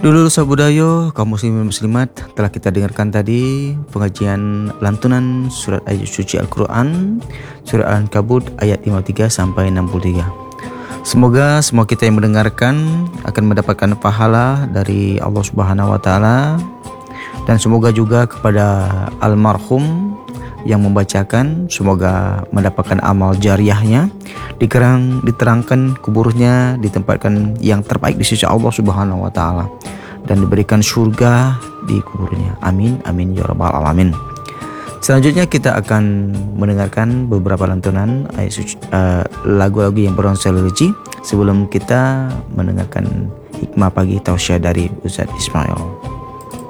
Dulu Sabudayo, kaum muslimin muslimat, telah kita dengarkan tadi pengajian lantunan surat ayat suci Al-Quran, surat Al-Ankabut ayat 53 sampai 63. Semoga semua kita yang mendengarkan akan mendapatkan pahala dari Allah Subhanahu wa taala, dan semoga juga kepada almarhum yang membacakan, semoga mendapatkan amal jariahnya, diterangkan kuburnya, ditempatkan yang terbaik di sisi Allah Subhanahu wa taala, dan diberikan surga di kuburnya. Amin amin ya rabbal alamin. Selanjutnya kita akan mendengarkan beberapa lantunan ayat suci, lagu-lagu yang bernuansa religi sebelum kita mendengarkan hikmah pagi tausiah dari Ustaz Ismail.